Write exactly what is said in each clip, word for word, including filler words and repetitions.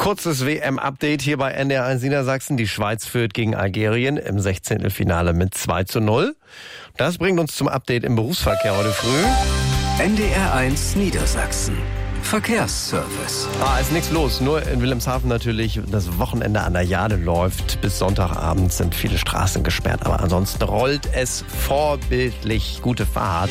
Kurzes W M-Update hier bei N D R eins Niedersachsen. Die Schweiz führt gegen Algerien im Sechzehntelfinale mit zwei zu null. Das bringt uns zum Update im Berufsverkehr heute früh. N D R eins Niedersachsen. Verkehrsservice. Ah, ist nichts los. Nur in Wilhelmshaven natürlich. Das Wochenende an der Jade läuft. Bis Sonntagabend sind viele Straßen gesperrt. Aber ansonsten rollt es vorbildlich. Gute Fahrt.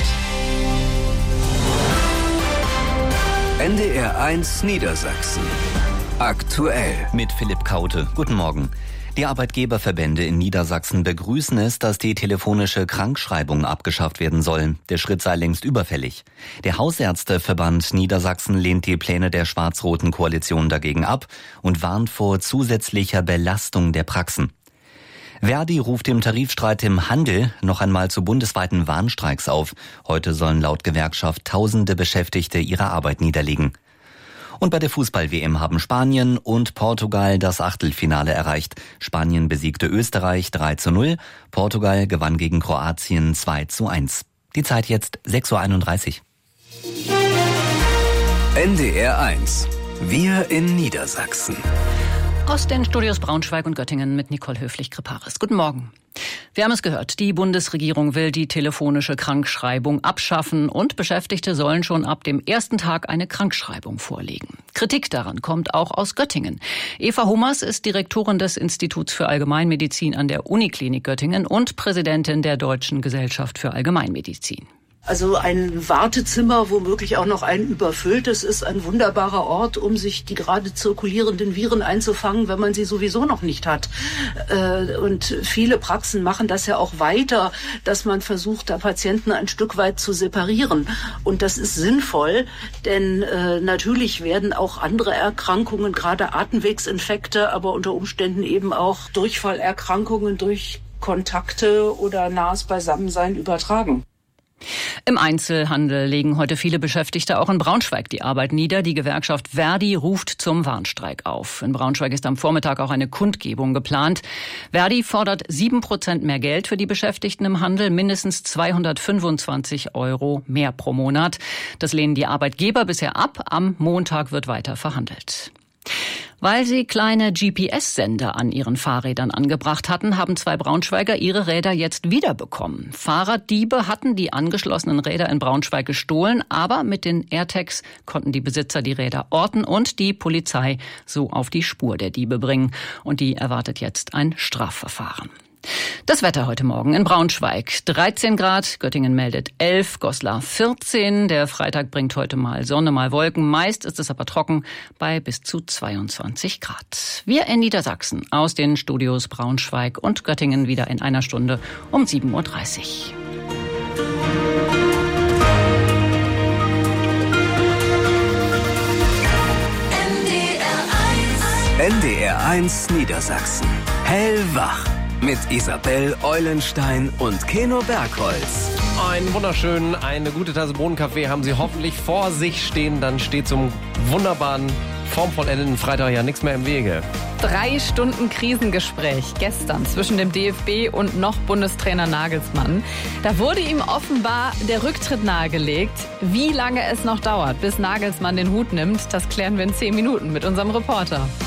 N D R eins Niedersachsen. Aktuell. Mit Philipp Kaute. Guten Morgen. Die Arbeitgeberverbände in Niedersachsen begrüßen es, dass die telefonische Krankschreibung abgeschafft werden soll. Der Schritt sei längst überfällig. Der Hausärzteverband Niedersachsen lehnt die Pläne der schwarz-roten Koalition dagegen ab und warnt vor zusätzlicher Belastung der Praxen. Verdi ruft im Tarifstreit im Handel noch einmal zu bundesweiten Warnstreiks auf. Heute sollen laut Gewerkschaft tausende Beschäftigte ihre Arbeit niederlegen. Und bei der Fußball-W M haben Spanien und Portugal das Achtelfinale erreicht. Spanien besiegte Österreich drei zu null, Portugal gewann gegen Kroatien zwei zu eins. Die Zeit jetzt sechs Uhr einunddreißig. N D R eins. Wir in Niedersachsen. Aus den Studios Braunschweig und Göttingen mit Nicole Höflich-Kreparis. Guten Morgen. Wir haben es gehört, die Bundesregierung will die telefonische Krankschreibung abschaffen und Beschäftigte sollen schon ab dem ersten Tag eine Krankschreibung vorlegen. Kritik daran kommt auch aus Göttingen. Eva Hummers ist Direktorin des Instituts für Allgemeinmedizin an der Uniklinik Göttingen und Präsidentin der Deutschen Gesellschaft für Allgemeinmedizin. Also ein Wartezimmer, womöglich auch noch ein überfülltes, ist ein wunderbarer Ort, um sich die gerade zirkulierenden Viren einzufangen, wenn man sie sowieso noch nicht hat. Und viele Praxen machen das ja auch weiter, dass man versucht, da Patienten ein Stück weit zu separieren. Und das ist sinnvoll, denn natürlich werden auch andere Erkrankungen, gerade Atemwegsinfekte, aber unter Umständen eben auch Durchfallerkrankungen durch Kontakte oder nahes Beisammensein übertragen. Im Einzelhandel legen heute viele Beschäftigte auch in Braunschweig die Arbeit nieder. Die Gewerkschaft Verdi ruft zum Warnstreik auf. In Braunschweig ist am Vormittag auch eine Kundgebung geplant. Verdi fordert sieben Prozent mehr Geld für die Beschäftigten im Handel, mindestens zweihundertfünfundzwanzig Euro mehr pro Monat. Das lehnen die Arbeitgeber bisher ab. Am Montag wird weiter verhandelt. Weil sie kleine G P S-Sender an ihren Fahrrädern angebracht hatten, haben zwei Braunschweiger ihre Räder jetzt wiederbekommen. Fahrraddiebe hatten die angeschlossenen Räder in Braunschweig gestohlen, aber mit den AirTags konnten die Besitzer die Räder orten und die Polizei so auf die Spur der Diebe bringen. Und die erwartet jetzt ein Strafverfahren. Das Wetter heute Morgen in Braunschweig. dreizehn Grad, Göttingen meldet elf, Goslar vierzehn. Der Freitag bringt heute mal Sonne, mal Wolken. Meist ist es aber trocken bei bis zu zweiundzwanzig Grad. Wir in Niedersachsen aus den Studios Braunschweig und Göttingen wieder in einer Stunde um sieben Uhr dreißig. N D R eins Niedersachsen. Hellwach. Mit Isabel Eulenstein und Keno Bergholz. Einen wunderschönen, eine gute Tasse Bohnenkaffee haben Sie hoffentlich vor sich stehen. Dann steht zum wunderbaren, formvollendeten Freitag ja nichts mehr im Wege. Drei Stunden Krisengespräch gestern zwischen dem D F B und noch Bundestrainer Nagelsmann. Da wurde ihm offenbar der Rücktritt nahegelegt. Wie lange es noch dauert, bis Nagelsmann den Hut nimmt, das klären wir in zehn Minuten mit unserem Reporter.